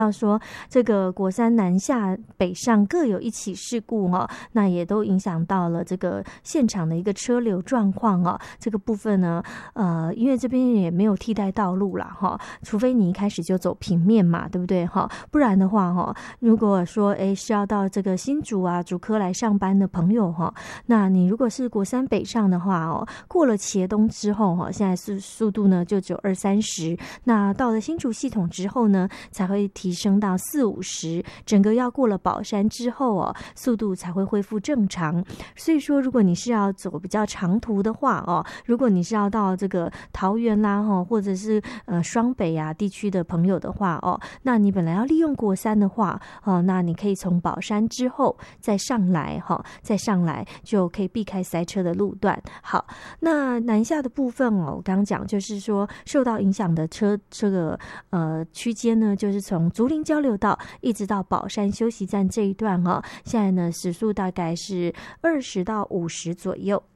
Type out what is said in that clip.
到说这个国三南下北上各有一起事故那也都影响到了这个现场的一个车流状况这个部分呢，因为这边也没有替代道路啦除非你一开始就走平面嘛，对不对不然的话如果说是要到这个新竹啊竹科来上班的朋友那你如果是国三北上的话过了茄东之后现在速度呢就只有20-30，那到了新竹系统之后呢才会提升到40-50，整个要过了宝山之后速度才会恢复正常。所以说如果你是要走比较长途的话如果你是要到这个桃园啦或者是双北啊地区的朋友的话那你本来要利用国三的话那你可以从宝山之后再上来就可以避开塞车的路段。好，那南下的部分我刚刚讲就是说受到影响的这个区间呢，就是从竹林交流道一直到宝山休息站这一段现在呢时速大概是20到50左右。